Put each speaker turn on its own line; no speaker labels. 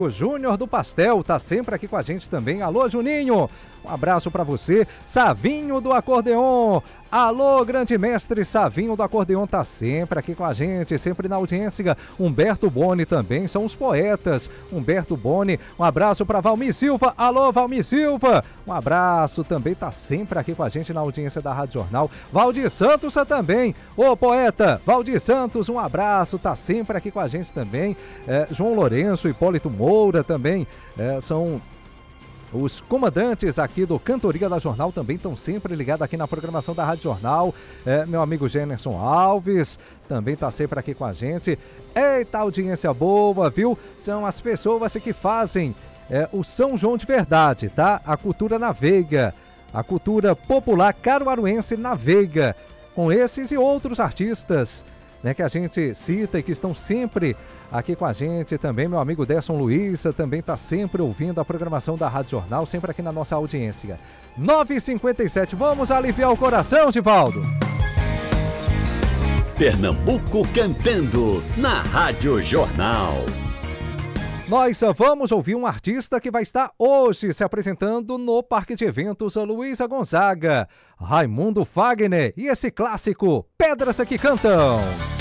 O Júnior do Pastel tá sempre aqui com a gente também. Alô, Juninho! Um abraço pra você. Savinho do Acordeon. Alô, grande mestre Savinho do Acordeon tá sempre aqui com a gente, sempre na audiência. Humberto Boni também, são os poetas. Humberto Boni, um abraço pra Valmir Silva. Alô, Valmir Silva! Um abraço também, tá sempre aqui com a gente na audiência da Rádio Jornal. Valdir Santos também, ô poeta, Valdir Santos, um abraço, tá sempre aqui com a gente também. João Lourenço, Hipólito Moura também, são... Os comandantes aqui do Cantoria da Jornal também estão sempre ligados aqui na programação da Rádio Jornal. Meu amigo Generson Alves também está sempre aqui com a gente. Eita, audiência boa, viu? São as pessoas que fazem o São João de verdade, tá? A cultura na veiga, a cultura popular caruaruense na veiga. Com esses e outros artistas, né, que a gente cita e que estão sempre aqui com a gente também. Meu amigo Derson Luiz também está sempre ouvindo a programação da Rádio Jornal, sempre aqui na nossa audiência. 9h57, vamos aliviar o coração, Givaldo.
Pernambuco cantando na Rádio Jornal.
Nós vamos ouvir um artista que vai estar hoje se apresentando no Parque de Eventos Luísa Gonzaga, Raimundo Fagner e esse clássico Pedras que Cantam.